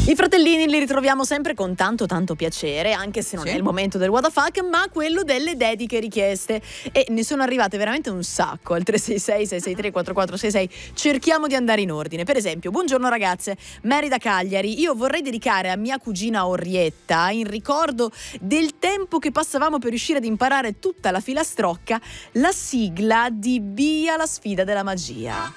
I fratellini li ritroviamo sempre con tanto piacere, anche se non è il momento del what the fuck, ma quello delle dediche richieste, e ne sono arrivate veramente un sacco al 366 663 4466. Cerchiamo di andare in ordine. Per esempio, buongiorno ragazze, Mary da Cagliari. Io vorrei dedicare a mia cugina Orietta, in ricordo del tempo che passavamo per riuscire ad imparare tutta la filastrocca, la sigla di Bia la sfida della magia.